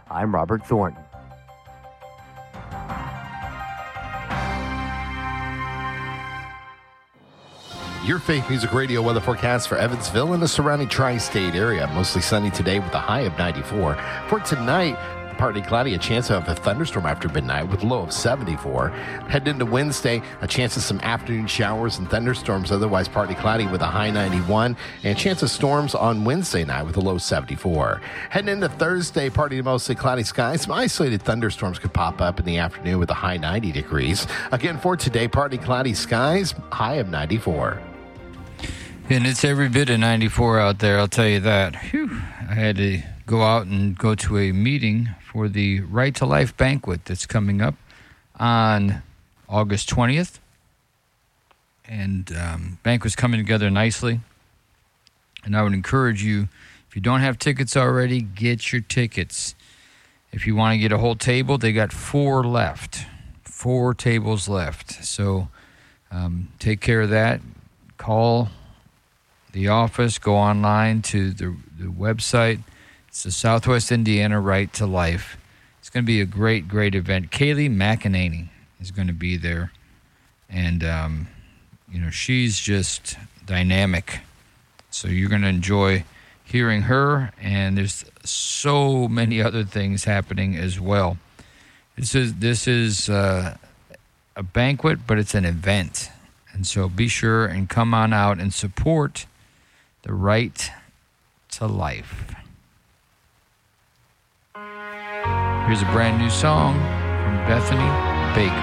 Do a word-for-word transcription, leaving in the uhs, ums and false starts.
I'm Robert Thornton. Your Faith Music Radio weather forecast for Evansville and the surrounding tri-state area. Mostly sunny today with a high of ninety-four. For tonight, partly cloudy, a chance of a thunderstorm after midnight with a low of seventy-four. Heading into Wednesday, a chance of some afternoon showers and thunderstorms, otherwise partly cloudy with a high ninety-one, and a chance of storms on Wednesday night with a low seventy-four. Heading into Thursday, partly to mostly cloudy skies. Some isolated thunderstorms could pop up in the afternoon with a high ninety degrees. Again, for today, partly cloudy skies, high of ninety-four. And it's every bit of ninety-four out there, I'll tell you that. Whew. I had to go out and go to a meeting for the Right to Life banquet that's coming up on August twentieth. And um, banquet's coming together nicely. And I would encourage you, if you don't have tickets already, get your tickets. If you want to get a whole table, they got four left. Four tables left. So um, take care of that. Call the office. Go online to the, the website. It's the Southwest Indiana Right to Life. It's going to be a great, great event. Kaylee McEnany is going to be there. And, um, you know, she's just dynamic. So you're going to enjoy hearing her. And there's so many other things happening as well. This is, this is uh, a banquet, but it's an event. And so be sure and come on out and support the Right to Life. Here's a brand new song from Bethany Baker.